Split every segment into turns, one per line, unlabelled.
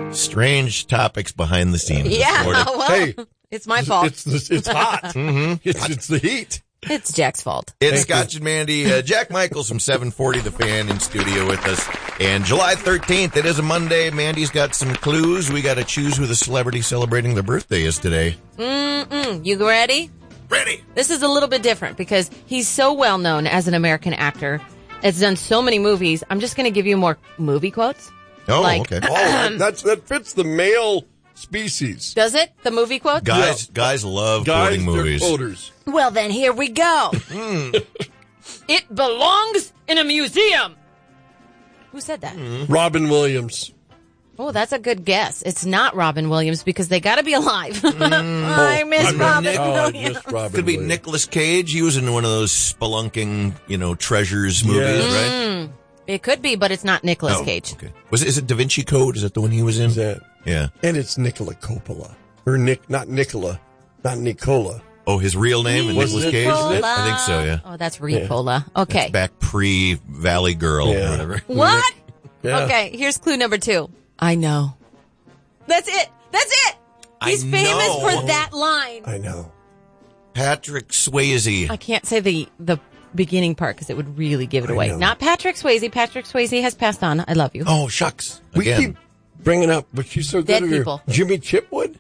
Strange topics behind the scenes.
Yeah, well,
Hey,
it's my fault.
It's hot. Mm-hmm. It's the heat.
It's Jack's fault.
It's Scotch and Mandy. Jack Michaels from 740 The Fan in studio with us. And July 13th, it is a Monday. Mandy's got some clues. We got to choose who the celebrity celebrating their birthday is today.
You ready?
Ready.
This is a little bit different because he's so well known as an American actor. Has done so many movies. I'm just going to give you more movie quotes.
Oh,
Like-
okay.
Oh, that fits the male species.
Does it? The movie quotes?
Guys love quoting movies.
They're quoters.
Well, then here we go. It belongs in a museum. Who said that?
Robin Williams.
Oh, that's a good guess. It's not Robin Williams because they got to be alive. I miss Robin
I
Williams.
missed Robin
Could be
Williams.
Nicolas Cage. He was in one of those spelunking, treasures movies, right?
It could be, but it's not Nicolas Cage.
Okay. Is it Da Vinci Code? Is that the one he was in?
Is that?
Yeah.
And it's Nicola Coppola. Or not Nicola. Not Nicola.
Oh, his real name?
Was
Nicolas
it
Cage?
Nicola?
I think so, yeah.
Oh, that's Ricola. Okay.
It's back pre-Valley Girl or
Yeah.
whatever.
What?
Yeah.
Okay, here's clue number 2. I know. That's it. That's it. He's
I
famous
know.
for that line.
I know.
Patrick Swayze.
I can't say the beginning part because it would really give it
I
away.
know.
Not Patrick Swayze. Patrick Swayze has passed on. I love you.
Oh, shucks.
We
Again.
keep bringing up, but she's so good
Dead
at her.
people.
Jimmy Chitwood?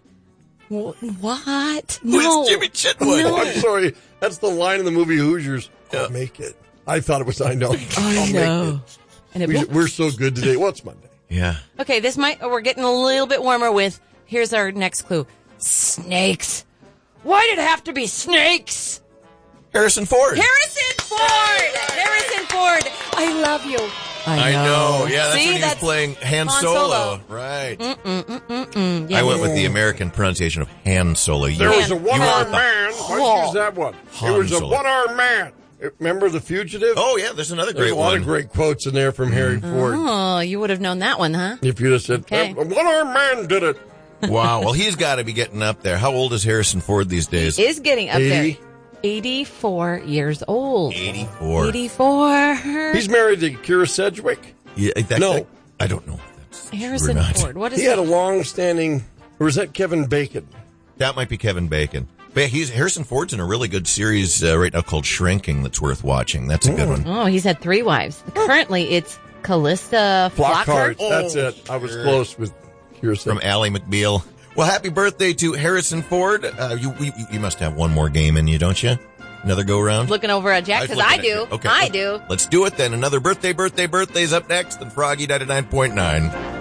What?
Who
No.
is Jimmy Chitwood?
Oh, I'm sorry. That's the line in the movie Hoosiers.
Yeah.
I'll make it. I thought it was I know.
I
I'll
know.
make
And
it.
it,
We're so good today. Well, it's Monday.
Yeah.
okay, we're getting a little bit warmer with, here's our next clue. Snakes. Why did it have to be snakes?
Harrison Ford.
Harrison Ford! Harrison Ford! I love you.
I know. Yeah, that's
See,
when he was
that's
playing Han
Han
Solo.
Solo.
Right.
Yeah.
I went with the American pronunciation of Han Solo.
There was a one-armed
the-
man. Why use that one?
Han
It was a
Solo.
one-armed man. Remember The Fugitive?
Oh, yeah, there's another
There's
great
a lot
one.
of great quotes in there from Harry Ford.
Oh, you would have known that one, huh?
If you'd have said,
Okay.
a one-armed man did it.
Wow. Well, he's got to be getting up there. How old is Harrison Ford these days?
Is getting up
80.
there. 84 years old.
84.
84.
He's married to Kira Sedgwick.
Yeah,
No.
I don't know. That's
Harrison
we're not.
Ford. What is
He had a
that?
long-standing, or is that Kevin Bacon?
That might be Kevin Bacon. But Harrison Ford's in a really good series right now called Shrinking that's worth watching. That's a good one.
Oh, he's had 3 wives. Currently, it's Callista Flockhart.
Flockhart. That's it. I was close with Kira
From
Sedgwick.
Ally McBeal. Well, happy birthday to Harrison Ford. You must have one more game in you, don't you? Another go-round?
Looking over at Jack, because I do.
Okay.
I do.
Let's do it then. Another birthday's up next on Froggy 99.9.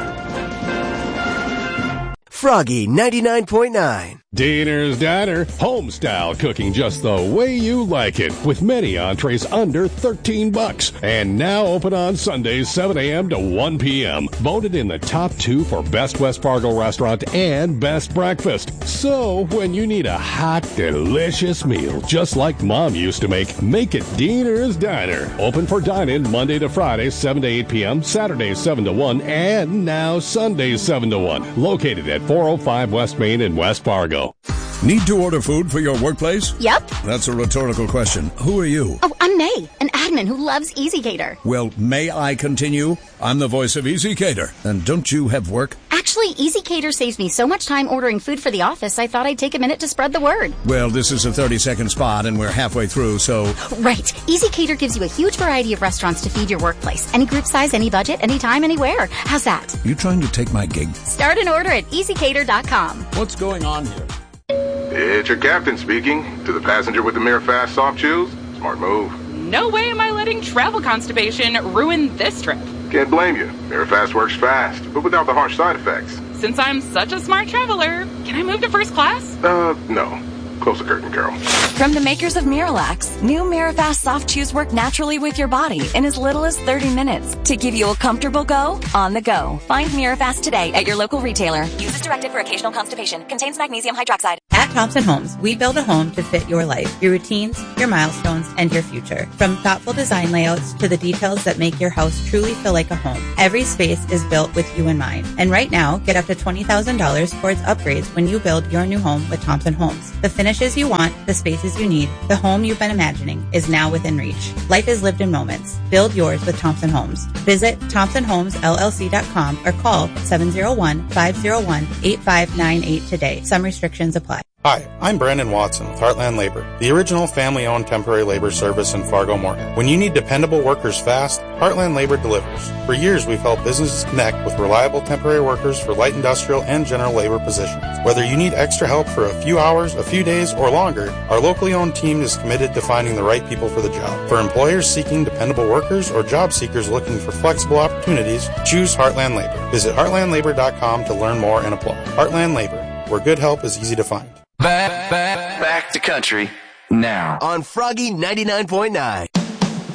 Froggy 99.9.
Diener's Diner, home-style cooking just the way you like it, with many entrees under $13. And now open on Sundays, 7 a.m. to 1 p.m. Voted in the top 2 for Best West Fargo Restaurant and Best Breakfast. So, when you need a hot, delicious meal, just like Mom used to make it Diener's Diner. Open for dine-in Monday to Friday, 7 to 8 p.m., Saturdays, 7 to 1, and now Sundays, 7 to 1. Located at 405 West Main in West Fargo.
Need to order food for your workplace?
Yep.
That's a rhetorical question. Who are you?
Oh, I'm May, an admin who loves EasyCater.
Well, may I continue? I'm the voice of EasyCater. And don't you have work?
Actually, EasyCater saves me so much time ordering food for the office, I thought I'd take a minute to spread the word.
Well, this is a 30-second spot, and we're halfway through, so...
Right. EasyCater gives you a huge variety of restaurants to feed your workplace. Any group size, any budget, anytime, anywhere. How's that?
You trying to take my gig?
Start an order at EasyCater.com.
What's going on here?
It's your captain speaking. To the passenger with the Mirror Fast soft chews, smart move.
No way am I letting travel constipation ruin this trip.
Can't blame you. Mirror Fast works fast, but without the harsh side effects.
Since I'm such a smart traveler, can I move to first class?
No. Close the curtain, Carol.
From the makers of Miralax, new Mirafast soft chews work naturally with your body in as little as 30 minutes to give you a comfortable go on the go. Find Mirafast today at your local retailer.
Use as directed for occasional constipation. Contains magnesium hydroxide.
At
Thompson Homes, we build a home to fit your life, your routines, your milestones, and your future. From thoughtful design layouts to the details that make your house truly feel like a home, every space is built with you in mind. And right now, get up to $20,000 towards upgrades when you build your new home with Thompson Homes. The finishes you want, the spaces you need, the home you've been imagining is now within reach. Life is lived in moments. Build yours with Thompson Homes. Visit ThompsonHomesLLC.com or call 701-501-8598 today. Some restrictions apply.
Hi, I'm Brandon Watson with Heartland Labor, the original family-owned temporary labor service in Fargo-Moorhead. When you need dependable workers fast, Heartland Labor delivers. For years, we've helped businesses connect with reliable temporary workers for light industrial and general labor positions. Whether you need extra help for a few hours, a few days, or longer, our locally owned team is committed to finding the right people for the job. For employers seeking dependable workers or job seekers looking for flexible opportunities, choose Heartland Labor. Visit heartlandlabor.com to learn more and apply. Heartland Labor, where good help is easy to find.
Back to country now on Froggy 99.9.